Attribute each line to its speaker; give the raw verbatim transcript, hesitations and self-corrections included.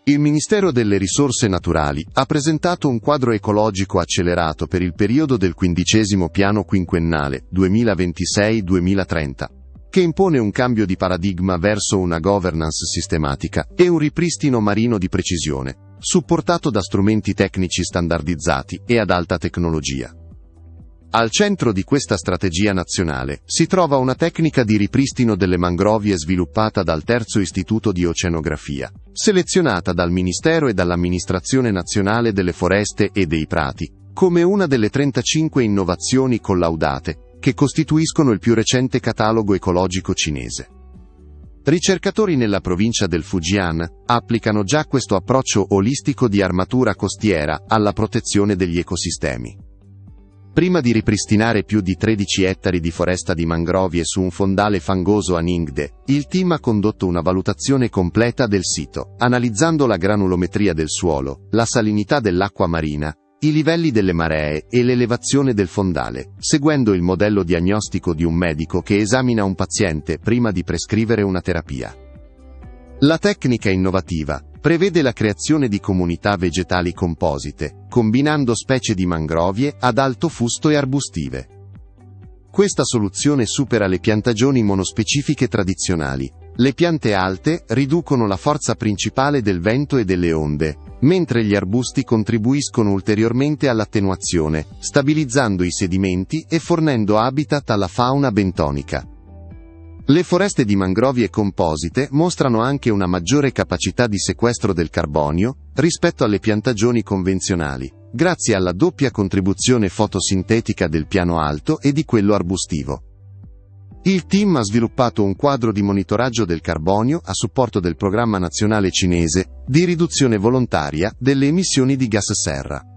Speaker 1: Il Ministero delle Risorse Naturali ha presentato un quadro ecologico accelerato per il periodo del quindicesimo piano quinquennale duemilaventisei duemilatrenta, che impone un cambio di paradigma verso una governance sistematica e un ripristino marino di precisione, supportato da strumenti tecnici standardizzati e ad alta tecnologia. Al centro di questa strategia nazionale si trova una tecnica di ripristino delle mangrovie sviluppata dal Terzo Istituto di Oceanografia, selezionata dal Ministero e dall'Amministrazione Nazionale delle Foreste e dei Prati, come una delle trentacinque innovazioni collaudate che costituiscono il più recente catalogo ecologico cinese. Ricercatori nella provincia del Fujian applicano già questo approccio olistico di armatura costiera alla protezione degli ecosistemi. Prima di ripristinare più di tredici ettari di foresta di mangrovie su un fondale fangoso a Ningde, il team ha condotto una valutazione completa del sito, analizzando la granulometria del suolo, la salinità dell'acqua marina, i livelli delle maree e l'elevazione del fondale, seguendo il modello diagnostico di un medico che esamina un paziente prima di prescrivere una terapia. La tecnica innovativa prevede la creazione di comunità vegetali composite, combinando specie di mangrovie ad alto fusto e arbustive. Questa soluzione supera le piantagioni monospecifiche tradizionali. Le piante alte riducono la forza principale del vento e delle onde, mentre gli arbusti contribuiscono ulteriormente all'attenuazione, stabilizzando i sedimenti e fornendo habitat alla fauna bentonica. Le foreste di mangrovie composite mostrano anche una maggiore capacità di sequestro del carbonio rispetto alle piantagioni convenzionali, grazie alla doppia contribuzione fotosintetica del piano alto e di quello arbustivo. Il team ha sviluppato un quadro di monitoraggio del carbonio a supporto del programma nazionale cinese di riduzione volontaria delle emissioni di gas serra.